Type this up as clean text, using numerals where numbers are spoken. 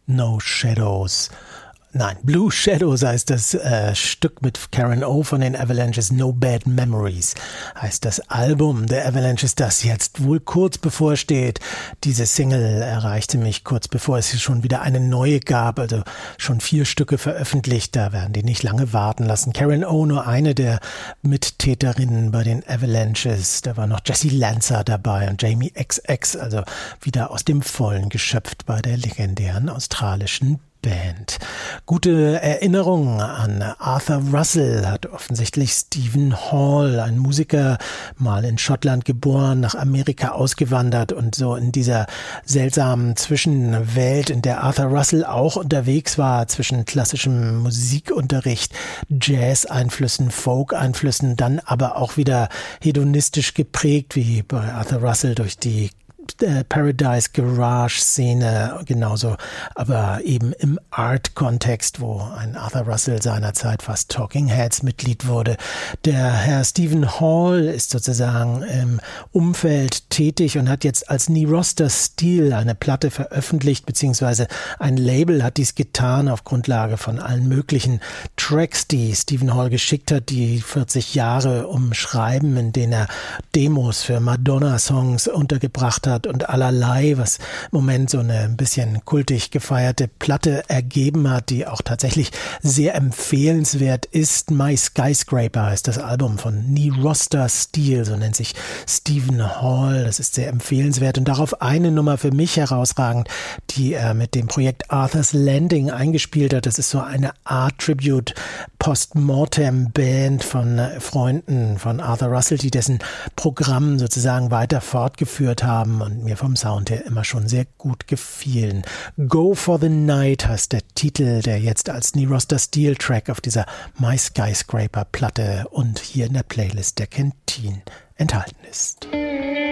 No Shadows. Nein, Blue Shadows heißt das Stück mit Karen O von den Avalanches. No Bad Memories heißt das Album der Avalanches, das jetzt wohl kurz bevorsteht. Diese Single erreichte mich kurz bevor es schon wieder eine neue gab, also schon 4 Stücke veröffentlicht. Da werden die nicht lange warten lassen. Karen O, nur eine der Mittäterinnen bei den Avalanches. Da war noch Jesse Lanza dabei und Jamie XX, also wieder aus dem Vollen geschöpft bei der legendären australischen Band. Gute Erinnerungen an Arthur Russell hat offensichtlich Stephen Hall, ein Musiker, mal in Schottland geboren, nach Amerika ausgewandert und so in dieser seltsamen Zwischenwelt, in der Arthur Russell auch unterwegs war, zwischen klassischem Musikunterricht, Jazz-Einflüssen, Folk-Einflüssen, dann aber auch wieder hedonistisch geprägt, wie bei Arthur Russell durch die Paradise Garage Szene genauso, aber eben im Art-Kontext, wo ein Arthur Russell seinerzeit fast Talking Heads Mitglied wurde. Der Herr Stephen Hall ist sozusagen im Umfeld tätig und hat jetzt als Nie Roster Steel eine Platte veröffentlicht, beziehungsweise ein Label hat dies getan auf Grundlage von allen möglichen Tracks, die Stephen Hall geschickt hat, die 40 Jahre umschreiben, in denen er Demos für Madonna-Songs untergebracht hat und allerlei, was im Moment so eine ein bisschen kultig gefeierte Platte ergeben hat, die auch tatsächlich sehr empfehlenswert ist. My Skyscraper heißt das Album von Nie Roster Steel, so nennt sich Stephen Hall. Das ist sehr empfehlenswert und darauf eine Nummer für mich herausragend, die er mit dem Projekt Arthur's Landing eingespielt hat. Das ist so eine Art Tribute Postmortem Band von Freunden von Arthur Russell, die dessen Programm sozusagen weiter fortgeführt haben und mir vom Sound her immer schon sehr gut gefielen. Go for the Night heißt der Titel, der jetzt als Nie Roster Steel Track auf dieser My Skyscraper Platte und hier in der Playlist der Canteen enthalten ist.